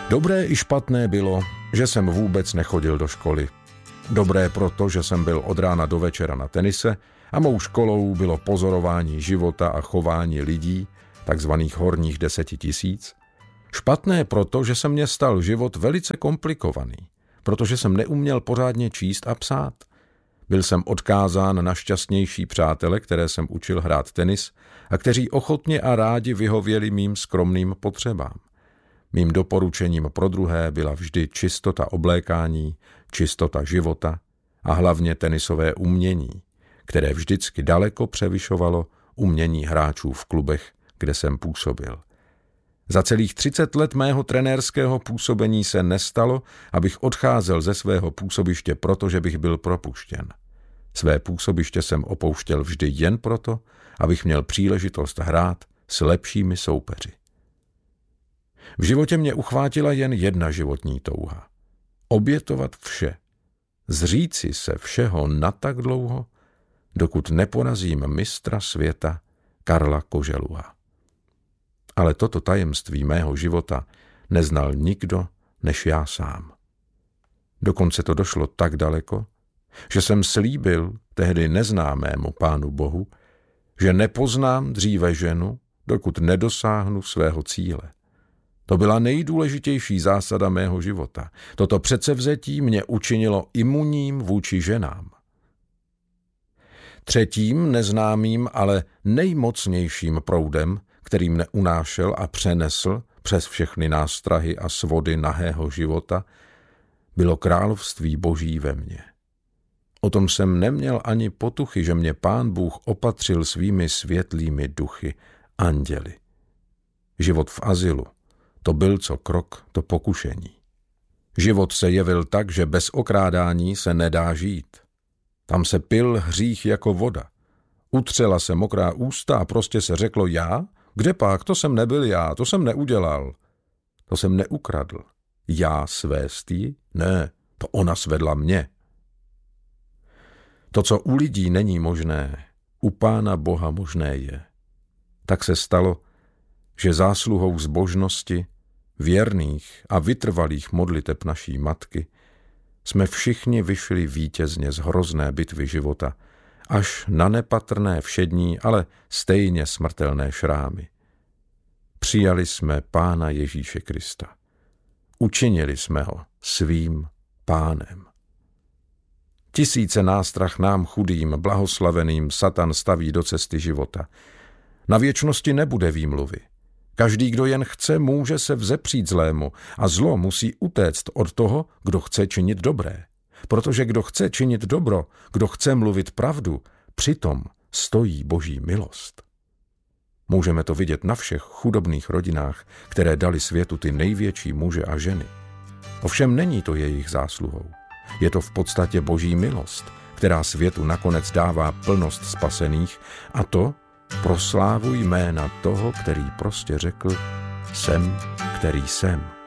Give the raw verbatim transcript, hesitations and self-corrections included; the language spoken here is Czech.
Dobré i špatné bylo, že jsem vůbec nechodil do školy. Dobré proto, že jsem byl od rána do večera na tenise a mou školou bylo pozorování života a chování lidí, takzvaných horních deseti tisíc. Špatné proto, že se mě stal život velice komplikovaný, protože jsem neuměl pořádně číst a psát. Byl jsem odkázán na šťastnější přátele, které jsem učil hrát tenis a kteří ochotně a rádi vyhověli mým skromným potřebám. Mým doporučením pro druhé byla vždy čistota oblékání, čistota života a hlavně tenisové umění, které vždycky daleko převyšovalo umění hráčů v klubech, kde jsem působil. Za celých třicet let mého trenérského působení se nestalo, abych odcházel ze svého působiště, protože bych byl propuštěn. Své působiště jsem opouštěl vždy jen proto, abych měl příležitost hrát s lepšími soupeři. V životě mě uchvátila jen jedna životní touha. Obětovat vše. Zříci se všeho na tak dlouho, dokud neporazím mistra světa Karla Koželuha. Ale toto tajemství mého života neznal nikdo než já sám. Dokonce to došlo tak daleko, že jsem slíbil tehdy neznámému Pánu Bohu, že nepoznám dříve ženu, dokud nedosáhnu svého cíle. To byla nejdůležitější zásada mého života. Toto předsevzetí mě učinilo imunním vůči ženám. Třetím neznámým, ale nejmocnějším proudem, který mne unášel a přenesl přes všechny nástrahy a svody nahého života, bylo království Boží ve mně. O tom jsem neměl ani potuchy, že mě Pán Bůh opatřil svými světlými duchy, anděli. Život v azylu, to byl co krok, to pokušení. Život se jevil tak, že bez okrádání se nedá žít. Tam se pil hřích jako voda. Utřela se mokrá ústa a prostě se řeklo já? Kdepak, to jsem nebyl já, to jsem neudělal. To jsem neukradl. Já svést jí? Ne, to ona svedla mě. To, co u lidí není možné, u Pána Boha možné je. Tak se stalo, že zásluhou zbožnosti, věrných a vytrvalých modliteb naší matky jsme všichni vyšli vítězně z hrozné bitvy života, až na nepatrné všední, ale stejně smrtelné šrámy. Přijali jsme Pána Ježíše Krista. Učinili jsme ho svým Pánem. Tisíce nástrah nám chudým, blahoslaveným Satan staví do cesty života. Na věčnosti nebude výmluvy. Každý, kdo jen chce, může se vzepřít zlému a zlo musí utéct od toho, kdo chce činit dobré. Protože kdo chce činit dobro, kdo chce mluvit pravdu, přitom stojí Boží milost. Můžeme to vidět na všech chudobných rodinách, které dali světu ty největší muže a ženy. Ovšem není to jejich zásluhou. Je to v podstatě Boží milost, která světu nakonec dává plnost spasených, a to pro slávu jména toho, který prostě řekl, jsem, který jsem.